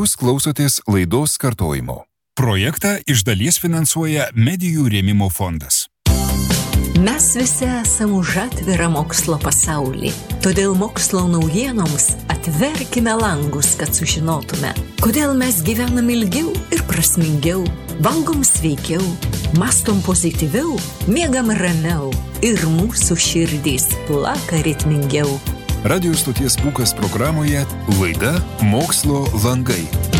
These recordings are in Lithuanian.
Jūs klausotės laidos kartojimo. Projektą iš dalies finansuoja Medijų rėmimo fondas. Mes visi esame už atvirą mokslo pasaulį. Todėl mokslo naujienoms atverkime langus, kad sužinotume, kodėl mes gyvenam ilgiau ir prasmingiau, valgom sveikiau, mąstom pozityviau, miegam ramiau ir mūsų širdys plaka ritmingiau. Radio stoties Pūkas programoje laida Mokslo langai.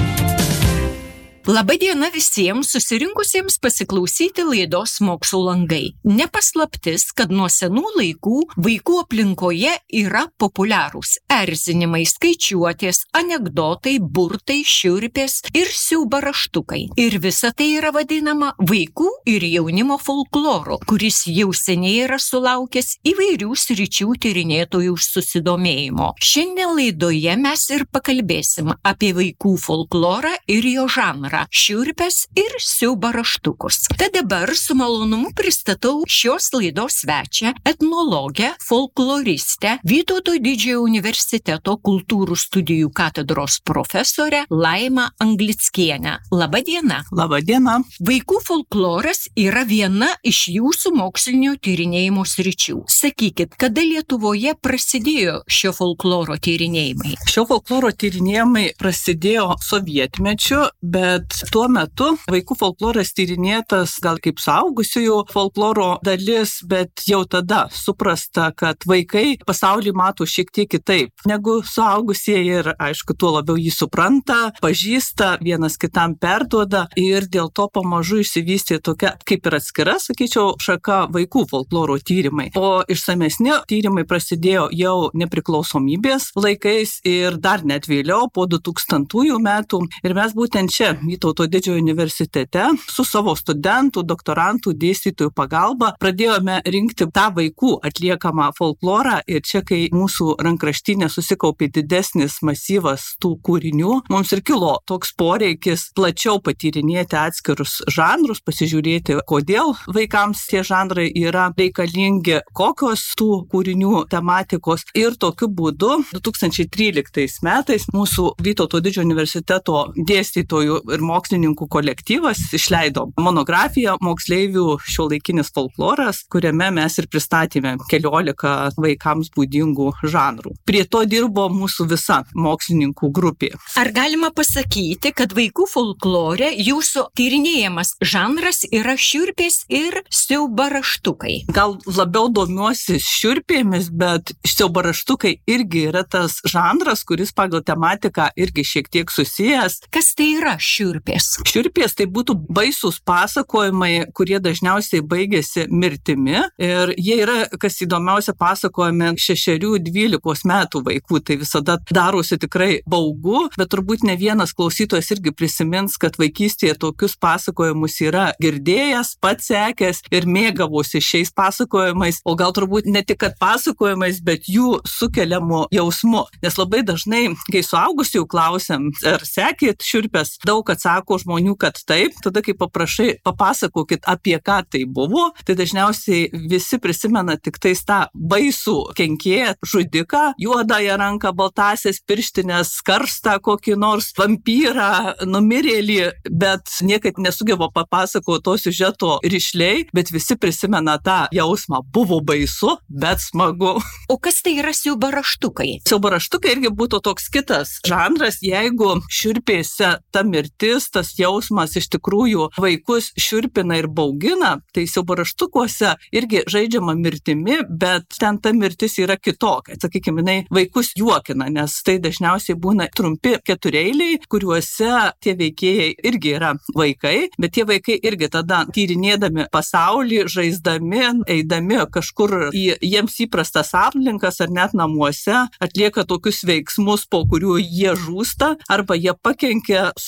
Labadiena visiems susirinkusiems pasiklausyti laidos Mokslo langai. Nepaslaptis, kad nuo senų laikų vaikų aplinkoje yra populiarūs erzinimai, skaičiuotės, anekdotai, burtai, šiurpės ir siaubaraštukai. Ir visa tai yra vadinama vaikų ir jaunimo folkloru, kuris jau seniai yra sulaukęs įvairių sričių tyrinėtojų susidomėjimo. Šiandien laidoje mes ir pakalbėsim apie vaikų folklorą ir jo žanrą, šiurpes ir siaubaraštukus. Tad dabar su malonumu pristatau šios laidos svečią, etnologę, folkloristę, Vytauto Didžiojo universiteto kultūrų studijų katedros profesorę Laimą Anglickienę. Labadiena. Labadiena. Vaikų folkloras yra viena iš jūsų mokslinio tyrinėjimo sričių. Sakykit, kada Lietuvoje prasidėjo šio folkloro tyrinėjimai? Šio folkloro tyrinėjimai prasidėjo sovietmečiu, bet tuo metu vaikų folkloras tyrinėtas gal kaip suaugusiųjų folkloro dalis, bet jau tada suprasta, kad vaikai pasaulį mato šiek tiek kitaip negu suaugusieji ir, aišku, tuo labiau jį supranta, pažįsta, vienas kitam perduoda ir dėl to pamažu išsivystė tokia kaip ir atskira, sakyčiau, šaka vaikų folkloro tyrimai. O išsamesni tyrimai prasidėjo jau nepriklausomybės laikais ir dar net vėliau, po 2000 metų. Ir mes būtent čia, Vytauto Didžiojo universitete, su savo studentų, doktorantų, dėstytojų pagalba pradėjome rinkti tą vaikų atliekamą folklorą ir čia, kai mūsų rankraštinė susikaupė didesnis masyvas tų kūrinių, mums ir kilo toks poreikis plačiau patyrinėti atskirus žanrus, pasižiūrėti, kodėl vaikams tie žanrai yra reikalingi, kokios tų kūrinių tematikos ir tokiu būdu 2013 metais mūsų Vytauto Didžiojo universiteto dėstytojų ir mokslininkų kolektyvas išleido monografiją Moksleivių šiuolaikinis folkloras, kuriame mes ir pristatėme 14 vaikams būdingų žanrų. Prie to dirbo mūsų visa mokslininkų grupė. Ar galima pasakyti, kad vaikų folklore jūsų tyrinėjamas žanras yra šiurpės ir siaubaraštukai? Gal labiau domiuosi šiurpėmis, bet siaubaraštukai irgi yra tas žanras, kuris pagal tematiką irgi šiek tiek susijęs. Kas tai yra šiurpės? Šiurpės tai būtų baisūs pasakojimai, kurie dažniausiai baigėsi mirtimi ir jie yra, kas įdomiausia, pasakojami 6-12 metų vaikų, tai visada darosi tikrai baugu, bet turbūt ne vienas klausytojas irgi prisimins, kad vaikystėje tokius pasakojimus yra girdėjęs, pats sekęs ir mėgavosi šiais pasakojimais, o gal turbūt ne tik kad pasakojimais, bet jų sukeliamu jausmu, nes labai dažnai, kai suaugusių klausiam, ar sekėt šiurpės, daug atsako žmonių, kad taip, tada kai paprašai, papasakokit apie ką tai buvo, tai dažniausiai visi prisimena tik tais tą baisų kenkėją, žudiką, juodąją ranką, baltasias pirštinės, karstą kokį nors vampyrą, numirėlį, bet niekad nesugeba papasakoti to siužeto rišliai, bet visi prisimena tą jausmą, buvo baisu, bet smagu. O kas tai yra siaubaraštukai? Siaubaraštukai irgi būtų toks kitas žanras, jeigu šiurpėse ta mirtis, tas jausmas iš tikrųjų vaikus šiurpina ir baugina, tai siaubaraštukuose irgi žaidžiama mirtimi, bet ten ta mirtis yra kitokia. Sakykime, jinai vaikus juokina, nes tai dažniausiai būna trumpi ketureiliai, kuriuose tie veikėjai irgi yra vaikai, bet tie vaikai irgi tada tyrinėdami pasaulį, žaisdami, eidami kažkur į jiems įprastas aplinkas ar net namuose, atlieka tokius veiksmus, po kurių jie žūsta arba jie pakenkia suaugusiems.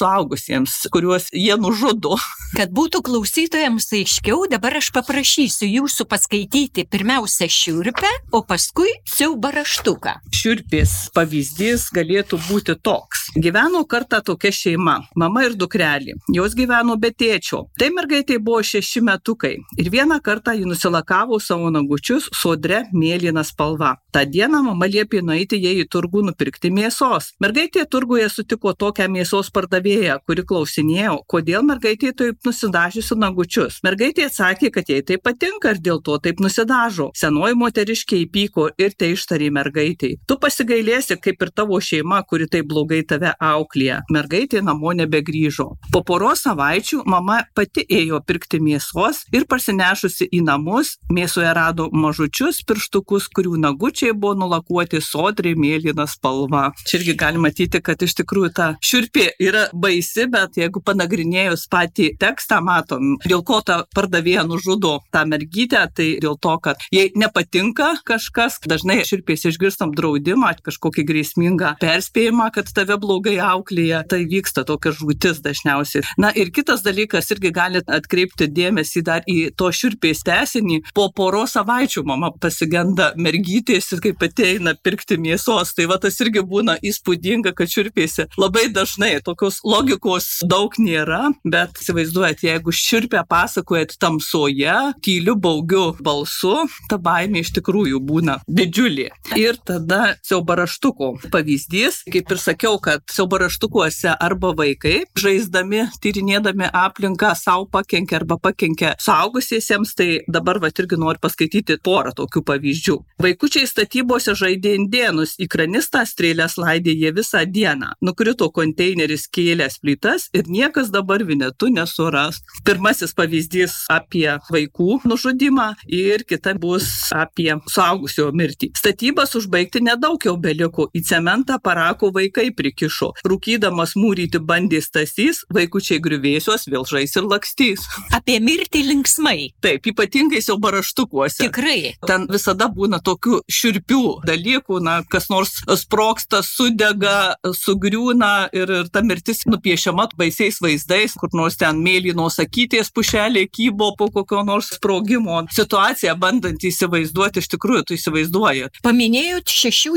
suaugusiems, kuriuos jie nužudo. Kad būtų klausytojams aiškiau, dabar aš paprašysiu jūsų paskaityti pirmiausia šiurpę, o paskui siaubo raštuką. Šiurpės pavyzdys galėtų būti toks. Gyveno kartą tokia šeima, mama ir dukrelė. Jos gyveno be tėčio. Tai mergaitė buvo 6 metukai ir vieną kartą ji nusilakavo savo nagučius sodre mėlyna spalva. Ta diena mama liepė nueiti jai į turgų nupirkti mėsos. Mergaitė turguje sutiko tokią mėsos pardavėją, kuri klausinėjo, kodėl mergaitė taip nusidažiusi nagučius. Mergaitė atsakė, kad jai tai patinka ir dėl to taip nusidažo. Senoji moteriškė įpyko ir tai ištarė mergaitei. Tu pasigailėsi, kaip ir tavo šeima, kuri taip blogai tave auklėja. Mergaitė namo nebegrįžo. Po poros savaičių mama pati ėjo pirkti mėsos ir parsinešusi į namus, mėsoje rado mažučius pirštukus, kurių nagučiai buvo nulakuoti sodriai mėlyna spalva. Čia irgi galima matyti, kad iš tikrųjų ta šiurpė yra baisi, bet jeigu panagrinėjus patį tekstą matom, dėl ko ta pardavėja nužudo tą mergytę, tai dėl to, kad jai nepatinka kažkas. Dažnai šiurpės išgirstam draudimą, kažkokį grėsmingą perspėjimą, kad tave blogai auklėja. Tai vyksta tokia žūtis dažniausiai. Na ir kitas dalykas, irgi galite atkreipti dėmesį dar į to šiurpės tęsinį. Po poros savaičių mama pasigenda mergytės ir kaip ateina pirkti mėsos. Tai va tas irgi būna įspūdinga, kad šiurpėse labai dažnai tokios logikos daug nėra, bet įsivaizduojat, jeigu šiurpę pasakojat tamsoje, tyliu baugiu balsu, ta baimė iš tikrųjų būna didžiulė. Ir tada siaubo raštuko pavyzdys, kaip ir sakiau, kad siaubo raštukuose arba vaikai, žaisdami, tyrinėdami aplinką, savo pakenkia arba pakenkia suaugusiesiems, tai dabar va irgi noriu paskaityti porą tokių pavyzdžių. Vaikučiai statybose žaidė indėnus, į kranistą strėlės laidė jie visą dieną. Nukrito konteineris kėlęs plytas ir niekas dabar vinetu nesuras. Pirmasis pavyzdys apie vaikų nužudimą ir kita bus apie suaugusio mirtį. Statybas užbaigti nedaug jau beliko, į cementą parako vaikai prikišo. Rūkydamas mūryti bandė Stasys, vaikučiai griuvėsios vėl žais ir lakstys. Apie mirtį linksmai. Taip, ypatingai siaubo raštukuose. Tikrai. Ten visada būna tokių šiurpių dalykų, kas nors sprogsta, sudega, sugriūna ir ta mirtis nupiešiama baisiais vaizdais, kur nors ten mėlynos akytės pušelė kybo po kokio nors sprogimo. Situaciją bandant įsivaizduoti, iš tikrųjų tu įsivaizduoji. Paminėjot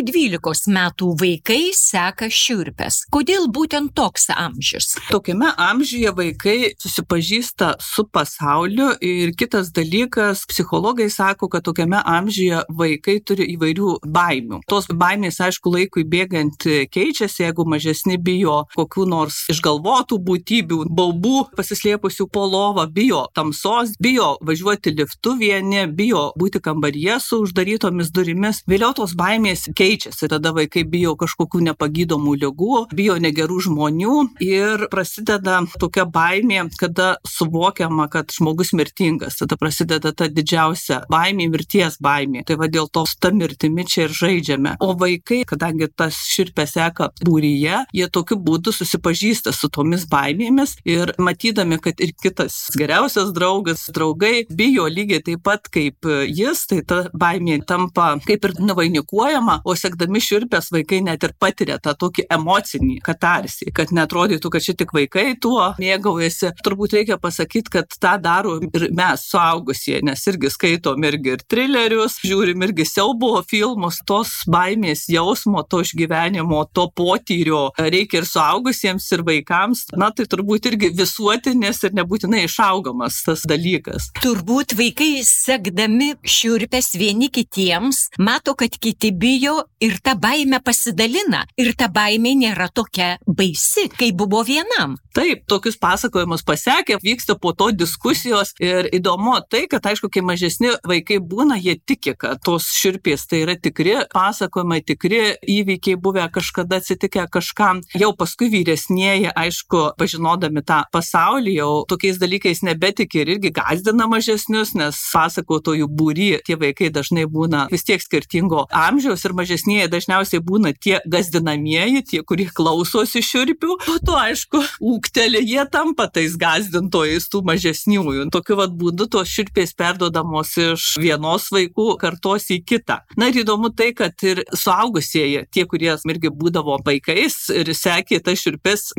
6-12 metų vaikai seka šiurpes. Kodėl būtent toks amžius? Tokiame amžiuje vaikai susipažįsta su pasauliu ir kitas dalykas, psichologai sako, kad tokiame amžiuje vaikai turi įvairių baimių. Tos baimės, aišku, laikui bėgant keičiasi, jeigu mažesni bijo kokių nors išgalvotų būtybių, baubų pasislėpusių po lovą, bijo tamsos, bijo važiuoti liftu vieni, bijo būti kambaryje su uždarytomis durimis. Vėliau tos baimės keičiasi, tada vaikai bijo kažkokių nepagydomų ligų, bijo negerų žmonių ir prasideda tokia baimė, kada suvokiama, kad žmogus mirtingas. Tada prasideda ta didžiausia baimė, mirties baimė. Tai va dėl to ta mirtimi čia ir žaidžiame. O vaikai, kadangi tas šiurpė seka būryje, jie tokiu būdu susipažįsta su tomis baimėmis ir matydami, kad ir kitas geriausias draugai bijo lygiai taip pat kaip jis, tai ta baimė tampa kaip ir nuvainikuojama, o sekdami šiurpės vaikai net ir patiria tą tokį emocinį katarsį, kad neatrodytų, kad čia tik vaikai tuo mėgaujasi. Turbūt reikia pasakyti, kad tą daro ir mes suaugusieji, nes irgi skaitom irgi ir trilerius, žiūrim irgi siaubo filmus, tos baimės jausmo, to išgyvenimo, to potyrio reikia ir suaugusiems, ir vaikams. Na, tai turbūt irgi visuotinės ir nebūtinai išaugamas tas dalykas. Turbūt vaikai sekdami šiurpės vieni kitiems, mato, kad kiti bijo ir ta baimė pasidalina. Ir ta baimė nėra tokia baisi, kaip buvo vienam. Taip, tokius pasakojimus pasekė, vyksta po to diskusijos ir įdomu tai, kad aišku, kai mažesni vaikai būna, jie tiki, kad tos šiurpės tai yra tikri pasakojimai, tikri įvykiai buvę kažkada atsitikę kažkam. Jau paskui vyresnieji, aišku, pažinodami tą pasaulį, jau tokiais dalykais nebetiki ir irgi gąsdina mažesnius, nes pasakotojų būry tie vaikai dažnai būna vis tiek skirtingo amžiaus ir mažesnieji dažniausiai būna tie gąsdinamieji, tie, kurie klausosi šiurpių. Po to, aišku, ūgtelė, jie tampa tais gąsdintojais tų mažesniųjų. Tokiu vat būdu tos šiurpės perdodamos iš vienos vaikų kartos į kitą. Na ir įdomu tai, kad ir suaugusieji, tie, kurie irgi būdavo vaikais ir sekė tas šiurpės, net ir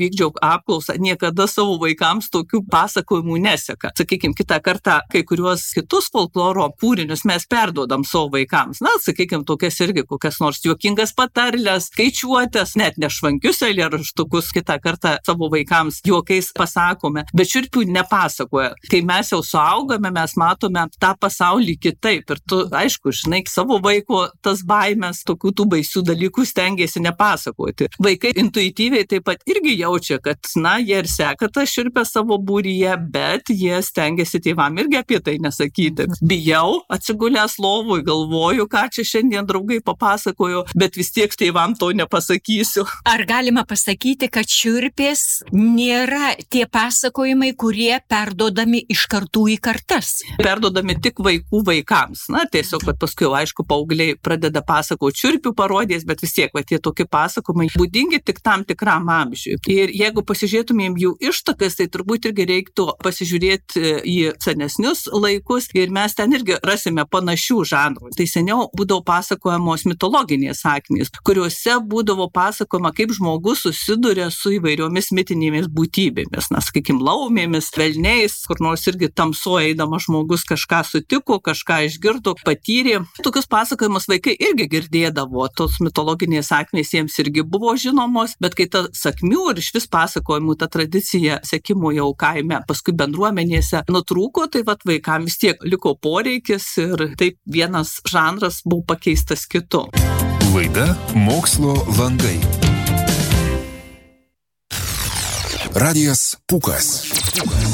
vykdžiau apklausą, niekada savo vaikams tokių pasakojimų neseka. Sakykime, kitą kartą kai kuriuos kitus folkloro kūrinius mes perduodam savo vaikams. Na, sakykime, tokias irgi kokias nors juokingas patarlės, skaičiuotės, net nešvankius eilėraštukus kitą kartą savo vaikams juokais pasakome, bet šiurpių nepasakoja. Kai mes jau suaugame, mes matome tą pasaulį kitaip ir tu, aišku, žinai, savo vaiko tas baimės, tokių tų baisių dalykų stengiasi nepasakoti. Vaikai intuityviai taip pat irgi jaučia, kad, na, jie ir seka tą šiurpę savo būryje, bet jie stengiasi tėvam irgi apie tai nesakyti. Bijau, atsigulęs lovui, galvoju, ką čia šiandien draugai papasakojo, bet vis tiek tėvam to nepasakysiu. Ar galima pasakyti, kad šiurpės nėra tie pasakojimai, kurie perdodami iš kartų į kartas? Perdodami tik vaikų vaikams. Na, tiesiog, kad paskui, aišku, paaugliai pradeda pasakoti šiurpių parodijas, bet vis tiek, tie tokie pasakojimai būdingi tik tam tikram amžiui. Ir jeigu pasižiūrėtumėm jų ištakas, tai turbūt irgi reiktų pasižiūrėti į senesnius laikus ir mes ten irgi rasime panašių žanrų. Tai seniau būdavo pasakojamos mitologinės sakmės, kuriuose būdavo pasakojama, kaip žmogus susiduria su įvairiomis mitinėmis būtybėmis. Na, sakykime, laumėmis, velniais, kur nors irgi tamsoje eidamas žmogus kažką sutiko, kažką išgirdo, patyrė. Tokius pasakojimus vaikai irgi girdėdavo. Tos mitologinės sakmės jiems irgi buvo žinomos, bet kai ta sakmių ir išvis pasakojimų ta tradicija sekimo jau kaime, paskui bendruomenėse nutrūko, tai vaikams vis tiek liko poreikis ir taip vienas žanras buvo pakeistas kitu. Laida Mokslo langai. Radijas Pūkas.